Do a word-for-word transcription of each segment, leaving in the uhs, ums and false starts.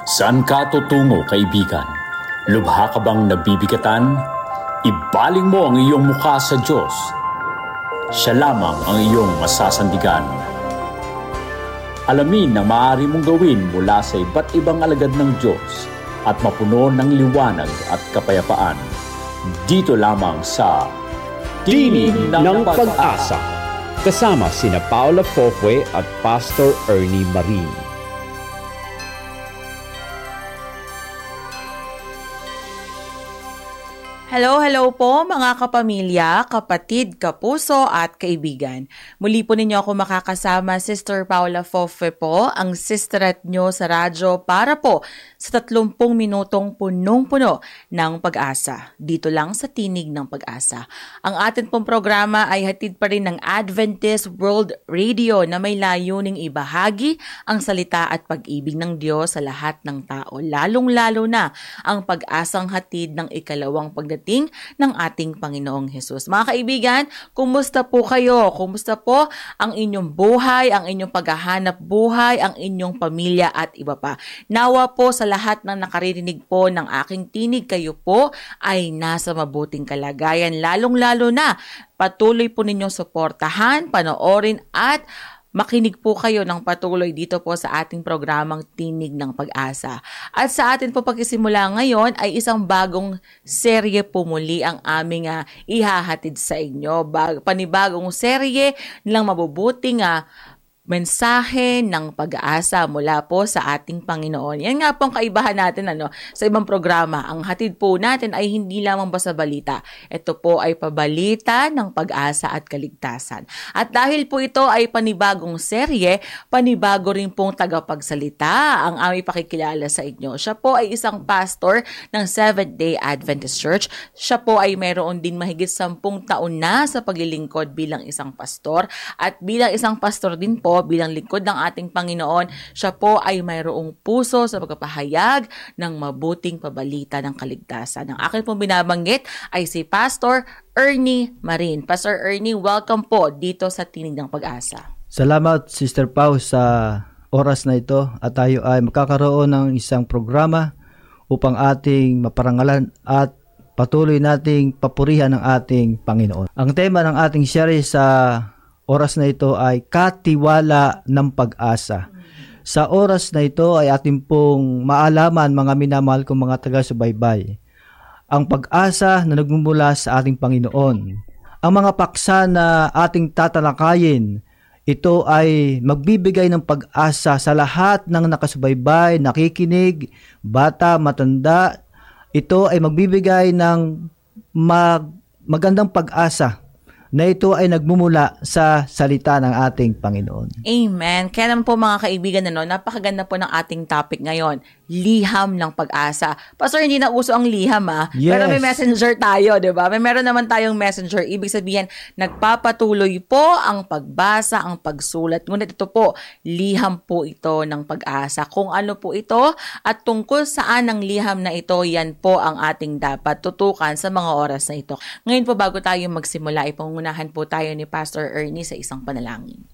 Saan ka tutungo, kaibigan? Lubha ka bang nabibigatan? Ibaling mo ang iyong mukha sa Diyos. Siya lamang ang iyong masasandigan. Alamin ang maaari mong gawin mula sa iba't ibang alagad ng Diyos at mapuno ng liwanag at kapayapaan. Dito lamang sa Tinig ng Pag-asa. Kasama sina Paula Fofue at Pastor Ernie Marin. Hello, hello po mga kapamilya, kapatid, kapuso at kaibigan. Muli po ninyo ako makakasama, Sister Paula Fofue po, ang sisterat nyo sa radyo para po sa tatlumpung minutong punong-puno ng pag-asa. Dito lang sa Tinig ng Pag-asa. Ang atin pong programa ay hatid pa rin ng Adventist World Radio na may layuning ibahagi ang salita at pag-ibig ng Diyos sa lahat ng tao, lalong-lalo na ang pag-asang hatid ng ikalawang pagdating ng ating Panginoong Hesus. Mga kaibigan, kumusta po kayo? Kumusta po ang inyong buhay, ang inyong paghahanap buhay, ang inyong pamilya at iba pa? Nawa po sa lahat ng nakaririnig po ng aking tinig, kayo po ay nasa mabuting kalagayan. Lalong-lalo na, patuloy po ninyong suportahan, panoorin at makinig po kayo ng patuloy dito po sa ating programang Tinig ng Pag-asa. At sa atin po pagsisimula ngayon ay isang bagong serye po muli ang aming uh, ihahatid sa inyo. Bag, panibagong serye nilang mabubuting uh, mensahe ng pag-asa mula po sa ating Panginoon. Yan nga po ang kaibahan natin ano, sa ibang programa. Ang hatid po natin ay hindi lamang basta balita. Ito po ay pabalita ng pag-asa at kaligtasan. At dahil po ito ay panibagong serye, panibago rin pong tagapagsalita ang aming pakikilala sa inyo. Siya po ay isang pastor ng Seventh-day Adventist Church. Siya po ay mayroon din mahigit sampung taon na sa paglilingkod bilang isang pastor. At bilang isang pastor din po, bilang lingkod ng ating Panginoon, siya po ay mayroong puso sa pagpapahayag ng mabuting pabalita ng kaligtasan. Ang akin pong binabanggit ay si Pastor Ernie Marin. Pastor Ernie, welcome po dito sa Tinig ng Pag-asa. Salamat, Sister Pau, sa oras na ito at tayo ay makakaroon ng isang programa upang ating maparangalan at patuloy nating papurihan ng ating Panginoon. Ang tema ng ating series sa oras na ito ay katiwala ng pag-asa. Sa oras na ito ay ating pong maalaman, mga minamahal kong mga taga-subaybay, ang pag-asa na nagmumula sa ating Panginoon. Ang mga paksa na ating tatalakayin, ito ay magbibigay ng pag-asa sa lahat ng nakasubaybay, nakikinig, bata, matanda. Ito ay magbibigay ng mag- magandang pag-asa na ito ay nagmumula sa salita ng ating Panginoon. Amen. Kaya naman po mga kaibigan, ano, napakaganda po ng ating topic ngayon, liham ng pag-asa. Pastor, hindi na uso ang liham ah. Yes. Pero may messenger tayo, di ba? May meron naman tayong messenger. Ibig sabihin, nagpapatuloy po ang pagbasa, ang pagsulat. Ngunit ito po, liham po ito ng pag-asa. Kung ano po ito at tungkol saan ang liham na ito, yan po ang ating dapat tutukan sa mga oras na ito. Ngayon po, bago tayo magsimula, ipangunahan po tayo ni Pastor Ernie sa isang panalangin.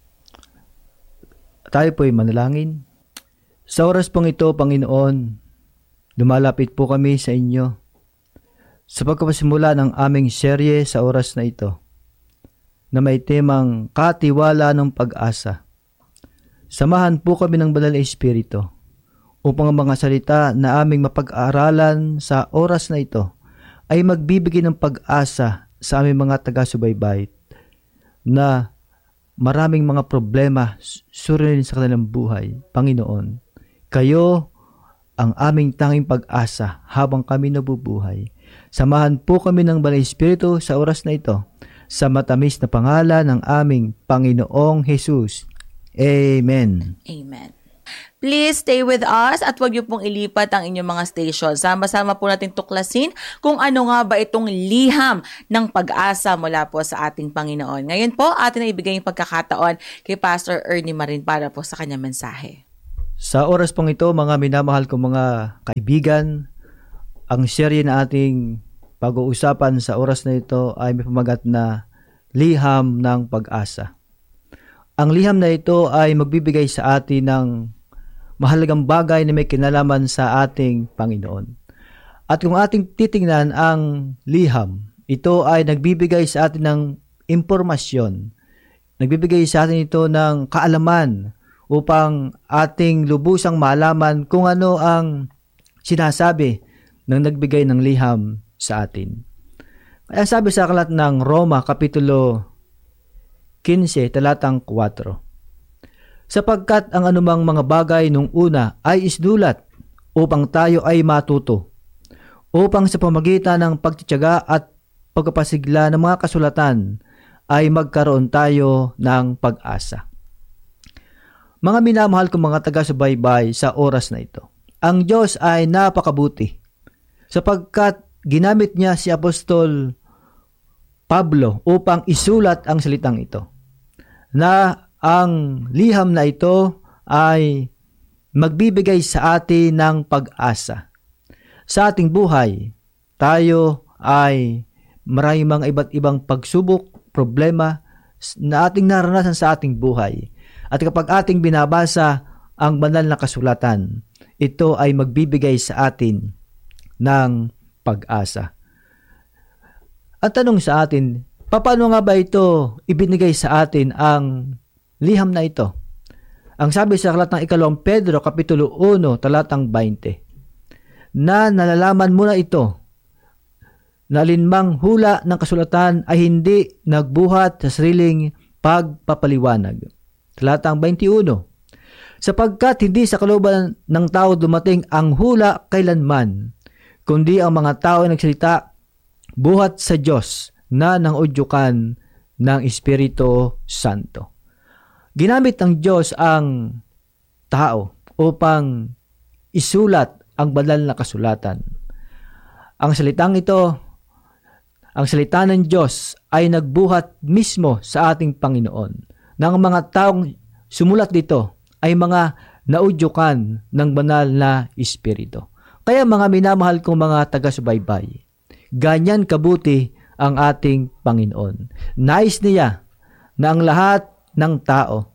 Tayo po'y manalangin. Sa oras pong ito, Panginoon, lumalapit po kami sa inyo sa pagkapasimula ng aming serye sa oras na ito na may temang katiwala ng pag-asa. Samahan po kami ng Banal na Espiritu upang ang mga salita na aming mapag-aaralan sa oras na ito ay magbibigay ng pag-asa sa aming mga taga-subaybay na maraming mga problema surinin sa kanilang buhay. Panginoon, kayo ang aming tanging pag-asa habang kami nabubuhay. Samahan po kami ng Banal na Espiritu sa oras na ito sa matamis na pangalan ng aming Panginoong Hesus. Amen. Amen. Please stay with us at huwag niyo pong ilipat ang inyong mga station. Sama-sama po natin tuklasin kung ano nga ba itong liham ng pag-asa mula po sa ating Panginoon. Ngayon po, atin na ibigay yung pagkakataon kay Pastor Ernie Marin para po sa kanyang mensahe. Sa oras pong ito, mga minamahal kong mga kaibigan, ang serye na ating pag-uusapan sa oras na ito ay may pamagat na liham ng pag-asa. Ang liham na ito ay magbibigay sa atin ng mahalagang bagay na may kinalaman sa ating Panginoon. At kung ating titingnan ang liham, ito ay nagbibigay sa atin ng impormasyon. Nagbibigay sa atin ito ng kaalaman upang ating lubusang malaman kung ano ang sinasabi ng nagbigay ng liham sa atin. Kaya sabi sa aklat ng Roma, Kapitulo fifteen, talatang four, sapagkat ang anumang mga bagay nung una ay isnulat upang tayo ay matuto, upang sa pamagitan ng pagtitiyaga at pagpapasigla ng mga kasulatan ay magkaroon tayo ng pag-asa. Mga minamahal kong mga taga-subaybay sa oras na ito, ang Diyos ay napakabuti sapagkat ginamit niya si Apostol Pablo upang isulat ang salitang ito, na ang liham na ito ay magbibigay sa atin ng pag-asa. Sa ating buhay, tayo ay maraming mga iba't ibang pagsubok, problema na ating naranasan sa ating buhay. At kapag ating binabasa ang banal na kasulatan, ito ay magbibigay sa atin ng pag-asa. At tanong sa atin, paano nga ba ito ibinigay sa atin ang liham na ito? Ang sabi sa aklat ng ikalawang Pedro, Kapitulo one, talatang twenty, na nalalaman mo na ito, na alinmang hula ng kasulatan ay hindi nagbuhat sa sariling pagpapaliwanag. Talatang twenty-one, sapagkat hindi sa kalooban ng tao dumating ang hula kailanman, kundi ang mga tao ay nagsalita buhat sa Diyos na nangudyukan ng Espiritu Santo. Ginamit ng Diyos ang tao upang isulat ang banal na kasulatan. Ang salitang ito, ang salita ng Diyos ay nagbuhat mismo sa ating Panginoon. Nang mga taong sumulat dito ay mga naudyukan ng banal na Espiritu. Kaya mga minamahal kong mga taga-subaybay, ganyan kabuti ang ating Panginoon. Nais niya na ang lahat ng tao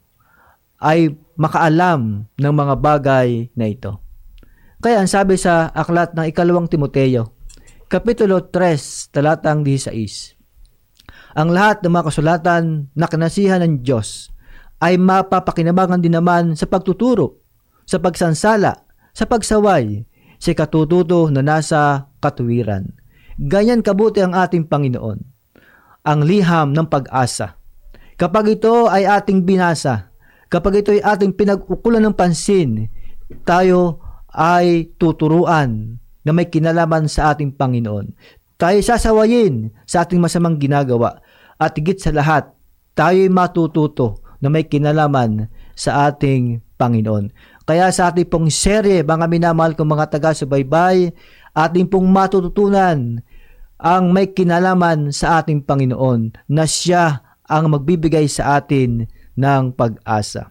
ay makaalam ng mga bagay na ito. Kaya ang sabi sa aklat ng ikalawang Timoteo, Kapitulo three, talatang sixteen, ang lahat ng mga kasulatan na kinasihan ng Diyos ay mapapakinabangan din naman sa pagtuturo, sa pagsansala, sa pagsaway, sa katututo na nasa katuwiran. Ganyan kabuti ang ating Panginoon, ang liham ng pag-asa. Kapag ito ay ating binasa, kapag ito ay ating pinag-ukulan ng pansin, tayo ay tuturuan na may kinalaman sa ating Panginoon. Tayo sasawayin sa ating masamang ginagawa at higit sa lahat, tayo ay matututo na may kinalaman sa ating Panginoon. Kaya sa ating pong serye, mga minamahal kong mga taga-subaybay, ating pong matututunan ang may kinalaman sa ating Panginoon na siya ang magbibigay sa atin ng pag-asa.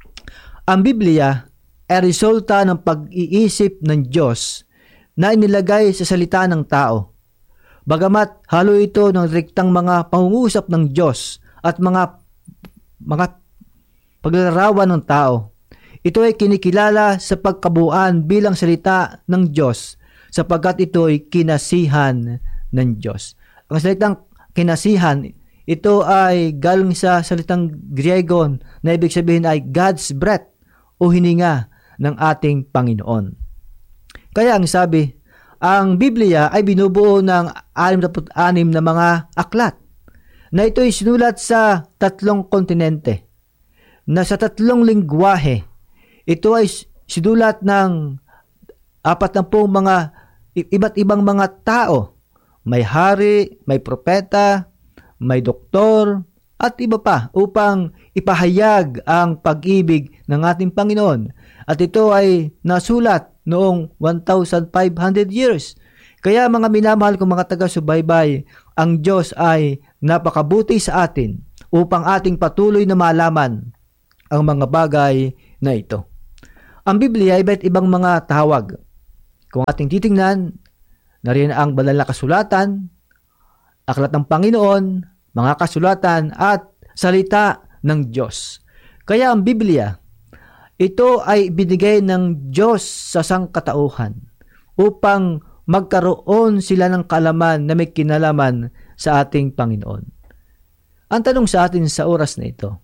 Ang Biblia ay resulta ng pag-iisip ng Diyos na inilagay sa salita ng tao. Bagamat halo ito ng direktang mga pangungusap ng Diyos at mga mga paglalarawan ng tao, ito ay kinikilala sa pagkabuuan bilang salita ng Diyos sapagkat ito ay kinasihan ng Diyos. Ang salitang kinasihan, ito ay galing sa salitang Griego na ibig sabihin ay God's breath o hininga ng ating Panginoon. Kaya ang sabi, ang Biblia ay binubuo ng sixty-six na mga aklat na ito ay sinulat sa tatlong kontinente, na sa tatlong lingwahe. Ito ay sinulat ng apat na pong mga iba't ibang mga tao. May hari, may propeta, may doktor, at iba pa upang ipahayag ang pag-ibig ng ating Panginoon. At ito ay nasulat noong one thousand five hundred years. Kaya mga minamahal kong mga taga-subaybay, ang Diyos ay napakabuti sa atin upang ating patuloy na malaman ang mga bagay na ito. Ang Biblia ay iba't ibang mga tawag. Kung ating titingnan, nariyan ang banal na kasulatan, aklat ng Panginoon, mga kasulatan at salita ng Diyos. Kaya ang Biblia, Ito ay binigay ng Diyos sa sangkatauhan upang magkaroon sila ng kaalaman na may kinalaman sa ating Panginoon. Ang tanong sa atin sa oras na ito,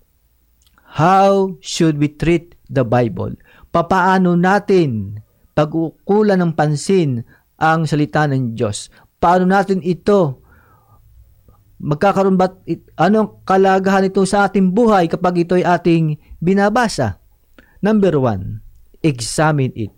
how should we treat the Bible? Papaano natin pag-ukulan ng pansin ang salita ng Diyos? Paano natin ito magkakaroon ba, anong kalagahan ito sa ating buhay kapag ito ay ating binabasa? Number one, examine it.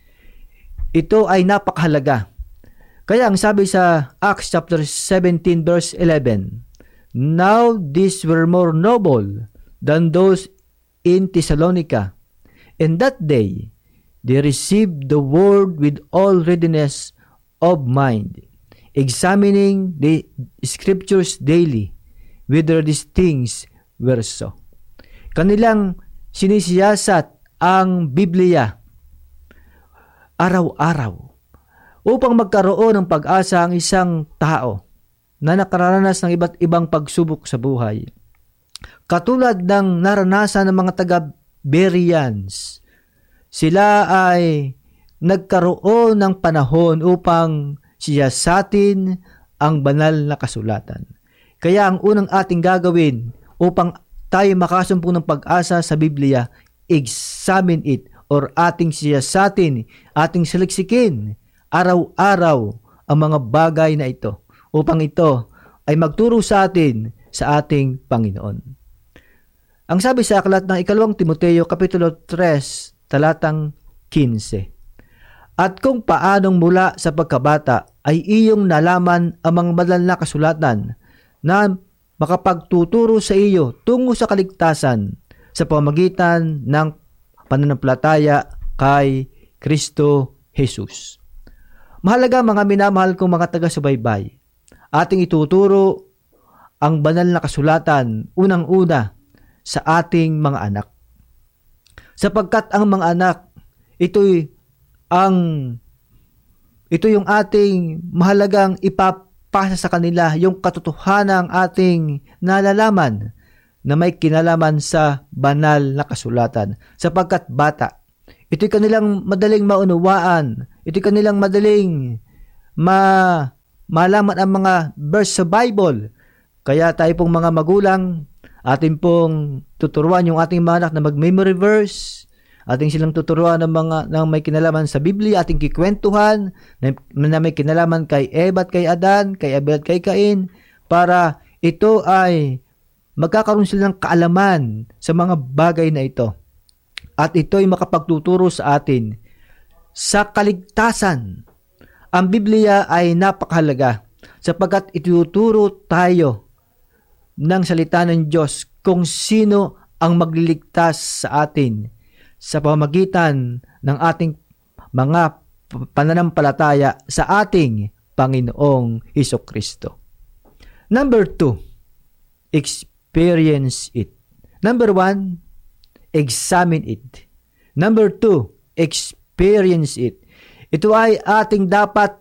Ito ay napakahalaga. Kaya ang sabi sa Acts chapter seventeen verse eleven, now these were more noble than those in Thessalonica. And that day, they received the word with all readiness of mind, examining the scriptures daily, whether these things were so. Kanilang sinisiyasat ang Biblia araw-araw upang magkaroon ng pag-asa ang isang tao na nakararanas ng iba't ibang pagsubok sa buhay. Katulad ng naranasan ng mga taga-Bereans, sila ay nagkaroon ng panahon upang siyasatin ang banal na kasulatan. Kaya ang unang ating gagawin upang tayo makasumpong ng pag-asa sa Biblia, examine it or ating siyasatin, ating saliksikin araw-araw ang mga bagay na ito upang ito ay magturo sa atin sa ating Panginoon. Ang sabi sa aklat ng ikalawang Timoteo Kapitulo three, talatang fifteen, at kung paanong mula sa pagkabata ay iyong nalaman ang mga banal na kasulatan na makapagtuturo sa iyo tungo sa kaligtasan sa pamamagitan ng pananampalataya kay Kristo Jesus. Mahalaga mga minamahal kong mga taga-subaybay, ating ituturo ang banal na kasulatan unang-una sa ating mga anak. Sapagkat ang mga anak, ito'y ang ito yung ating mahalagang ipapasa sa kanila, yung katotohanan ng ating nalalaman na may kinalaman sa banal na kasulatan. Sapagkat bata, ito'y kanilang madaling maunawaan, ito'y kanilang madaling ma malaman ang mga verse sa Bible. Kaya tayo pong mga magulang, atin pong tuturuan yung ating mga anak na mag-memory verse, ating silang tuturuan ng mga ng may kinalaman sa Biblia, ating kikwentuhan na, na may kinalaman kay Eva at kay Adan, kay Abel at kay Cain, para ito ay magkakaroon sila ng kaalaman sa mga bagay na ito. At ito ay makapagtuturo sa atin sa kaligtasan. Ang Biblia ay napakahalaga sapagkat ituturo tayo ng salita ng Diyos kung sino ang magliligtas sa atin sa pamamagitan ng ating mga pananampalataya sa ating Panginoong Hesukristo. Number two, experience it. Number one, examine it. Number two, experience it. Ito ay ating dapat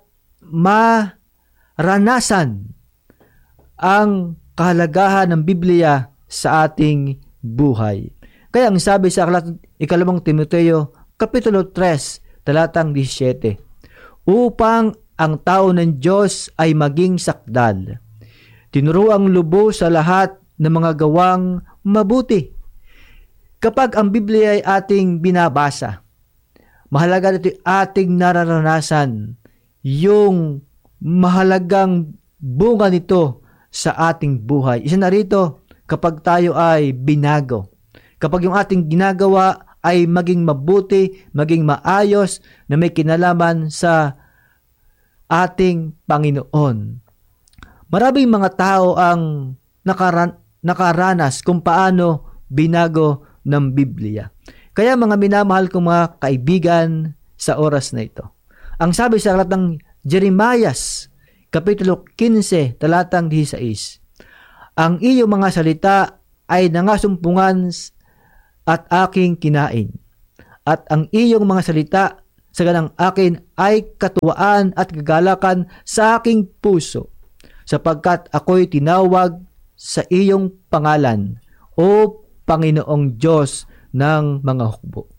maranasan ang kahalagahan ng Biblia sa ating buhay. Kaya ang sabi sa aklat ikalawang Timoteo Kapitulo three, talatang seventeen, upang ang tao ng Diyos ay maging sakdal, tinuruang lubos sa lahat ng mga gawang mabuti. Kapag ang Biblia ay ating binabasa, mahalaga nito ating nararanasan yung mahalagang bunga nito sa ating buhay. Isa na rito, kapag tayo ay binago. Kapag yung ating ginagawa ay maging mabuti, maging maayos, na may kinalaman sa ating Panginoon. Maraming mga tao ang nakaran- nakaranas kung paano binago ng Biblia. Kaya mga minamahal kong mga kaibigan sa oras na ito, ang sabi sa aklat ng Jeremiah, Kapitulo fifteen, talatang sixteen, ang iyong mga salita ay nangasumpungan at aking kinain, at ang iyong mga salita sa ganang akin ay katuwaan at kagalakan sa aking puso, sapagkat ako'y tinawag sa iyong pangalan, o Panginoong Diyos ng mga hukbo.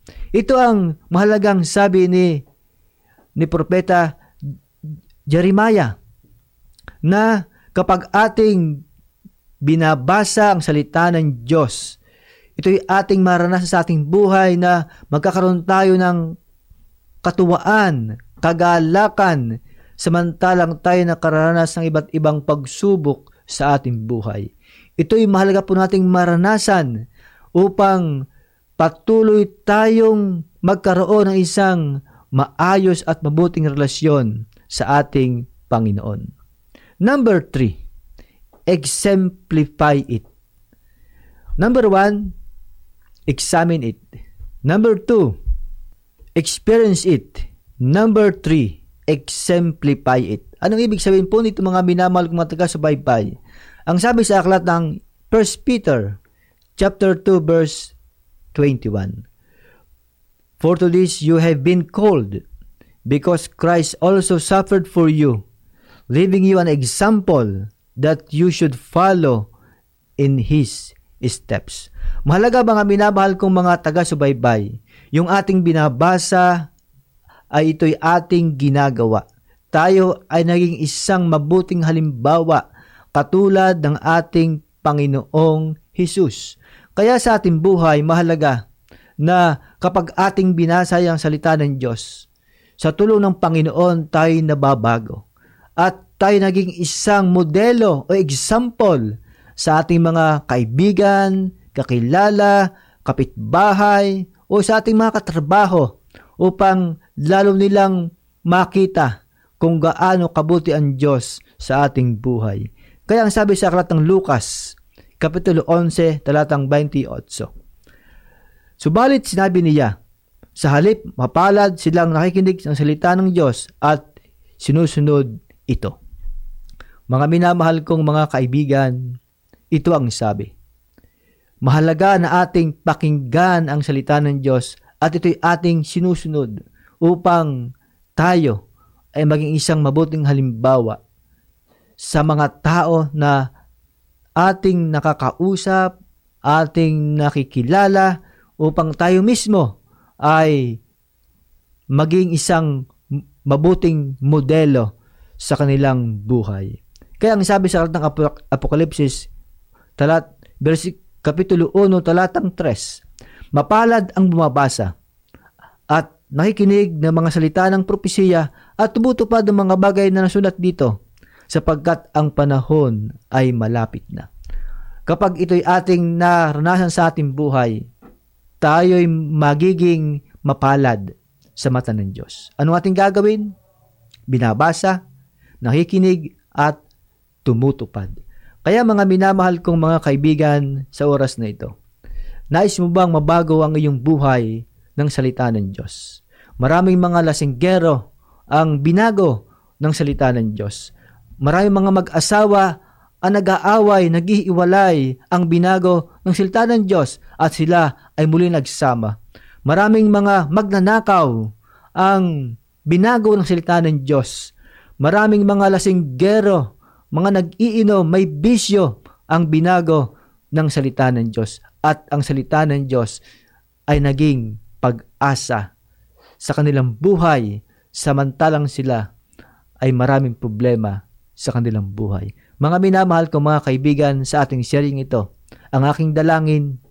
Ito ang mahalagang sabi ni ni Propeta Jeremiah na kapag ating binabasa ang salita ng Diyos, ito'y ating maranasan sa ating buhay na magkakaroon tayo ng katuwaan, kagalakan, samantalang tayo nakaranas ng iba't ibang pagsubok sa ating buhay. Ito'y mahalaga po nating maranasan upang patuloy tayong magkaroon ng isang maayos at mabuting relasyon sa ating Panginoon. Number three, exemplify it. Number one, examine it. Number two, experience it. Number three, exemplify it. Anong ibig sabihin po nito mga minamahal kong mga taga-subaybay? Ang sabi sa aklat ng First Peter chapter two verse twenty-one. For to this you have been called, because Christ also suffered for you, leaving you an example that you should follow in His steps. Mahalaga mga minamahal kong mga taga-subaybay, yung ating binabasa ay ito'y ating ginagawa. Tayo ay naging isang mabuting halimbawa katulad ng ating Panginoong Hesus. Kaya sa ating buhay, mahalaga na kapag ating binasa ang salita ng Diyos, sa tulong ng Panginoon tayo nababago. At tayo naging isang modelo o example sa ating mga kaibigan, kakilala, kapitbahay, o sa ating mga katrabaho upang lalo nilang makita kung gaano kabuti ang Diyos sa ating buhay. Kaya ang sabi sa aklat ng Lucas, Kapitulo eleven, talatang twenty-eight. Subalit sinabi niya, sa halip mapalad silang nakikinig ng salita ng Diyos at sinusunod ito. Mga minamahal kong mga kaibigan, ito ang sabi. Mahalaga na ating pakinggan ang salita ng Diyos at ito'y ating sinusunod upang tayo ay maging isang mabuting halimbawa sa mga tao na ating nakakausap, ating nakikilala, upang tayo mismo ay maging isang mabuting modelo sa kanilang buhay. Kaya ang sabi sa aklat ng Apok- Apokalipsis, talat, versik, Kapitulo one, talatang three, mapalad ang bumabasa at nakikinig ng mga salita ng propesiya at tumutupad ng mga bagay na nasulat dito, sapagkat ang panahon ay malapit na. Kapag ito'y ating naranasan sa ating buhay, tayo'y magiging mapalad sa mata ng Diyos. Ano ating gagawin? Binabasa, nakikinig, at tumutupad. Kaya mga minamahal kong mga kaibigan sa oras na ito, nais mo bang mabago ang iyong buhay ng salita ng Diyos? Maraming mga lasinggero ang binago ng salita ng Diyos. Maraming mga mag-asawa ang nag-aaway, naghihiwalay ang binago ng salita ng Diyos at sila ay muli nagsama. Maraming mga magnanakaw ang binago ng salita ng Diyos. Maraming mga lasinggero, mga nag-iinom, may bisyo ang binago ng salita ng Diyos. At ang salita ng Diyos ay naging pag-asa sa kanilang buhay samantalang sila ay maraming problema sa kanilang buhay. Mga minamahal ko mga kaibigan, sa ating sharing ito, ang aking dalangin,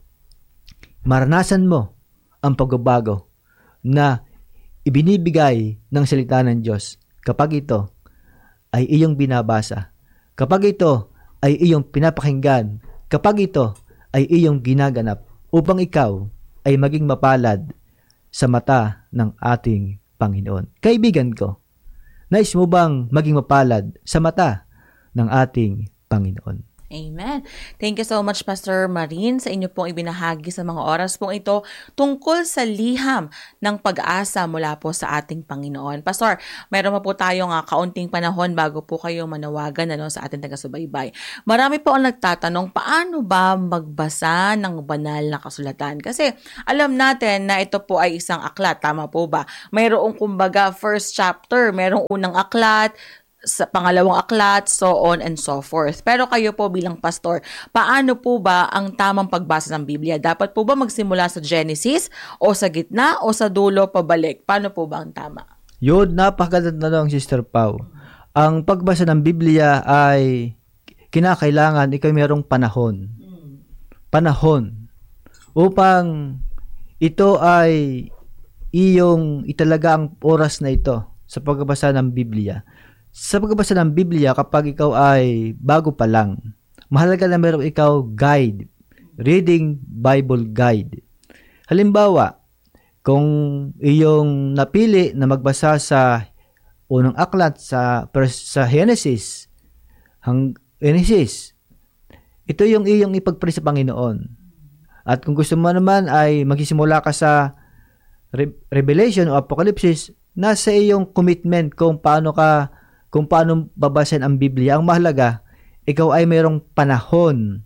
maranasan mo ang pagbabago na ibinibigay ng salita ng Diyos kapag ito ay iyong binabasa, kapag ito ay iyong pinapakinggan, kapag ito ay iyong ginaganap upang ikaw ay maging mapalad sa mata ng ating Panginoon. Kaibigan ko, nais mo bang maging mapalad sa mata ng ating Panginoon? Amen. Thank you so much, Pastor Marin, sa inyo pong ibinahagi sa mga oras pong ito tungkol sa liham ng pag-asa mula po sa ating Panginoon. Pastor, mayroon pa po tayong uh, kaunting panahon bago po kayo manawagan ano, sa ating taga-subaybay. Marami po ang nagtatanong, paano ba magbasa ng banal na kasulatan? Kasi alam natin na ito po ay isang aklat, tama po ba? Mayroong kumbaga first chapter, mayroong unang aklat, sa pangalawang aklat, so on and so forth. Pero kayo po bilang pastor, paano po ba ang tamang pagbasa ng Biblia? Dapat po ba magsimula sa Genesis o sa gitna o sa dulo pabalik? Paano po ba ang tama? Yun, napakaganda tanong, Sister Pau. Ang pagbasa ng Biblia ay kinakailangan ikaw mayroong panahon. Panahon. Upang ito ay iyong italaga ang oras na ito sa pagbasa ng Biblia. Sa pagbasa ng Biblia, kapag ikaw ay bago pa lang, mahalaga na meron ikaw guide, reading Bible guide. Halimbawa, kung iyong napili na magbasa sa unang aklat sa sa Genesis, hang Genesis, ito yung iyong ipagpray sa Panginoon. At kung gusto mo naman ay magsisimula ka sa Re- Revelation o Apocalypse, nasa iyong commitment kung paano ka kung paano babasahin ang Biblia. Ang mahalaga, ikaw ay mayroong panahon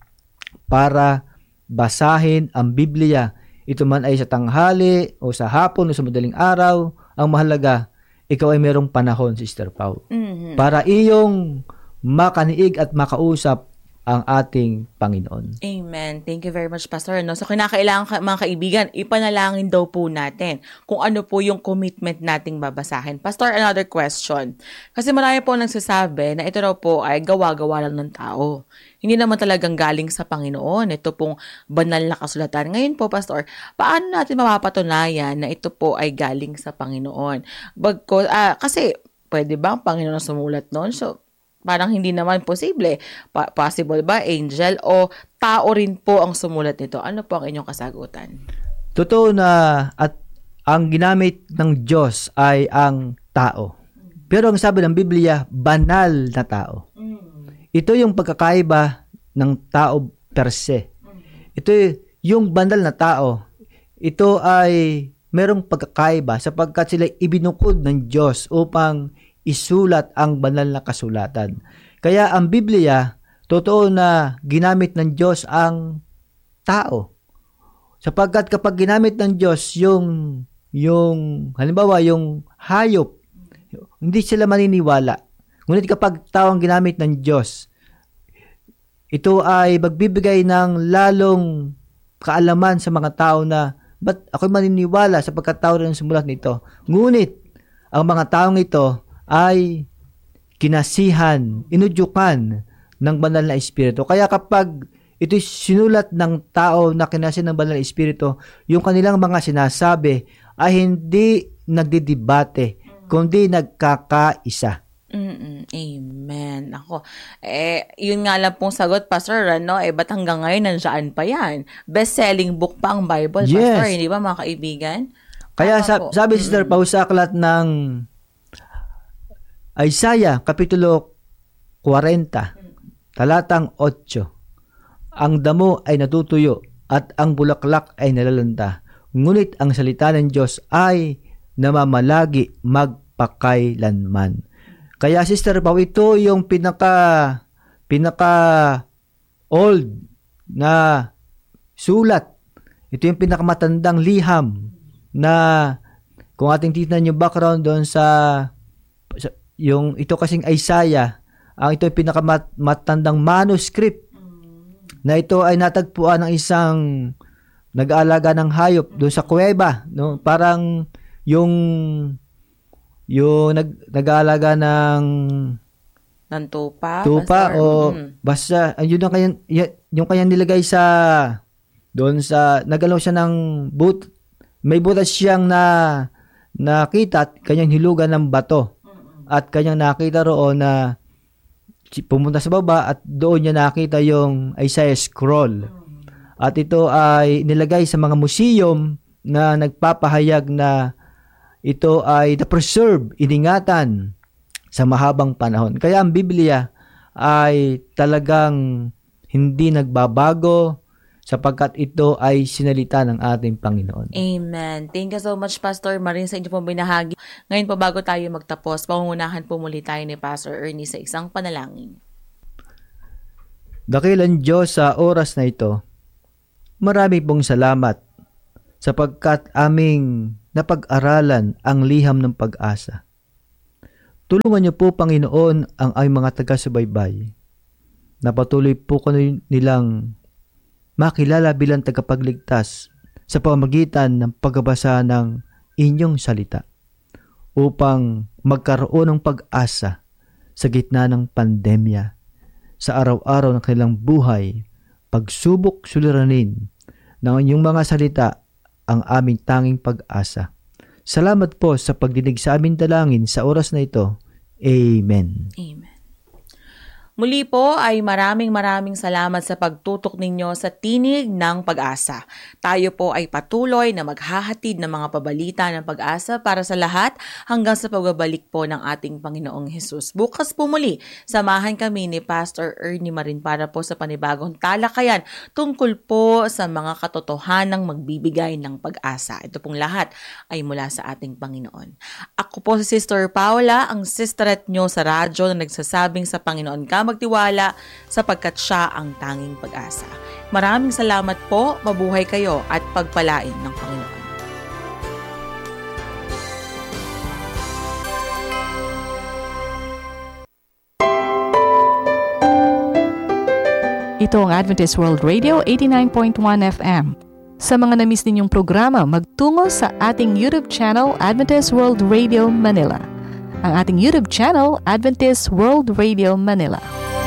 para basahin ang Biblia. Ito man ay sa tanghali o sa hapon o sa madaling araw, ang mahalaga, ikaw ay mayroong panahon, Sister Pau. Mm-hmm. Para iyong makaniig at makausap ang ating Panginoon. Amen. Thank you very much, Pastor. No? So, kinakailangan mga kaibigan, ipanalangin daw po natin kung ano po yung commitment nating babasahin. Pastor, another question. Kasi marami po nagsasabi na ito raw po ay gawa-gawa lang ng tao. Hindi naman talagang galing sa Panginoon. Ito pong banal na kasulatan. Ngayon po, Pastor, paano natin mapapatunayan na ito po ay galing sa Panginoon? Bagko, ah, kasi, pwede ba ang Panginoon sumulat noon? So, parang hindi naman posible. Pa- possible ba, angel o tao rin po ang sumulat nito? Ano po ang inyong kasagutan? Totoo na at ang ginamit ng Diyos ay ang tao. Pero ang sabi ng Biblia, banal na tao. Ito yung pagkakaiba ng tao per se. Ito yung banal na tao. Ito ay merong pagkakaiba sapagkat sila ibinukod ng Diyos upang isulat ang banal na kasulatan. Kaya ang Biblia, totoo na ginamit ng Diyos ang tao. Sapagkat kapag ginamit ng Diyos yung, yung halimbawa, yung hayop, hindi sila maniniwala. Ngunit kapag tao ang ginamit ng Diyos, ito ay magbibigay ng lalong kaalaman sa mga tao na, ba't ako'y maniniwala sapagkat tao rin ang sumulat nito? Ngunit, ang mga taong ito ay kinasihan, inudyukan ng banal na espiritu. Kaya kapag ito'y sinulat ng tao na kinasihan ng banal na espiritu, yung kanilang mga sinasabi ay hindi nagdidebate, kundi nagkakaisa. Mm-mm. Amen. Ako, eh, yun nga lang pong sagot, Pastor, ano, eh, ba't hanggang ngayon nandiyan pa yan? Best-selling book pa ang Bible, Yes. Pastor, hindi ba mga kaibigan? Kaya Tama sa, po. sabi Sister Pau sa aklat ng Isaiah, Kapitulo forty, talatang eight, ang damo ay natutuyo at ang bulaklak ay nalalanta, ngunit ang salita ng Diyos ay namamalagi magpakailanman. Kaya Sister Pau, ito yung pinaka pinaka old na sulat. Ito yung pinakamatandang liham na kung ating titignan yung background doon sa, sa yung ito kasing Isaiah, ang ito ay pinakamatandang manuscript na ito ay natagpuan ng isang nag-aalaga ng hayop doon sa kuweba, no? Parang yung yung nag, nag-aalaga ng ng tupa, tupa Pastor? o Mm. basta yun ang kanyang yung kanyang nilagay sa doon sa nagalaw siya ng boot, may butas siyang na nakita at kanyang hilugan ng bato. At kanyang nakita roon na pumunta sa baba at doon niya nakita yung Isaiah scroll. At ito ay nilagay sa mga museum na nagpapahayag na ito ay na-preserve, iningatan sa mahabang panahon. Kaya ang Biblia ay talagang hindi nagbabago sapagkat ito ay sinalita ng ating Panginoon. Amen. Thank you so much, Pastor Marin, sa inyo pong binahagi. Ngayon po, bago tayo magtapos, pangungunahan po muli tayo ni Pastor Ernie sa isang panalangin. Dakilang Diyos, sa oras na ito, marami pong salamat sapagkat aming napag-aralan ang liham ng pag-asa. Tulungan niyo po, Panginoon, ang aming mga taga-subaybay na patuloy po ko nilang makilala bilang tagapagligtas sa pamamagitan ng pagbabasa ng inyong salita upang magkaroon ng pag-asa sa gitna ng pandemya, sa araw-araw ng kanilang buhay, pagsubok suliranin ng inyong mga salita ang aming tanging pag-asa. Salamat po sa pagdinig sa aming dalangin sa oras na ito. Amen. Amen. Muli po ay maraming maraming salamat sa pagtutok ninyo sa Tinig ng Pag-asa. Tayo po ay patuloy na maghahatid ng mga pabalita ng pag-asa para sa lahat hanggang sa pagbabalik po ng ating Panginoong Hesus. Bukas po muli, samahan kami ni Pastor Ernie Marin para po sa panibagong talakayan tungkol po sa mga katotohanang magbibigay ng pag-asa. Ito pong lahat ay mula sa ating Panginoon. Ako po si Sister Paula, ang sisteret nyo sa radyo na nagsasabing sa Panginoon ka magtiwala sapagkat siya ang tanging pag-asa. Maraming salamat po, mabuhay kayo at pagpalain ng Panginoon. Ito ang Adventist World Radio eighty-nine point one F M. Sa mga na-miss ninyong programa, magtungo sa ating YouTube channel Adventist World Radio Manila. Ang ating YouTube channel, Adventist World Radio Manila.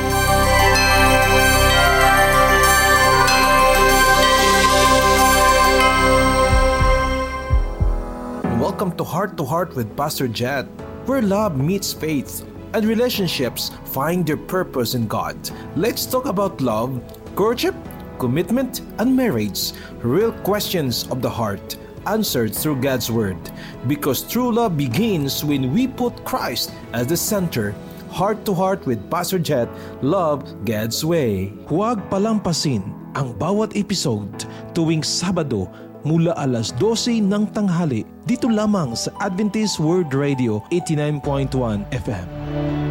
Welcome to Heart to Heart with Pastor Jet, where love meets faith and relationships find their purpose in God. Let's talk about love, courtship, commitment, and marriage. Real questions of the heart, answered through God's Word. Because true love begins when we put Christ as the center. Heart to Heart with Pastor Jet, love God's way. Huwag palampasin ang bawat episode tuwing Sabado mula alas dose ng tanghali dito lamang sa Adventist World Radio eighty-nine point one F M.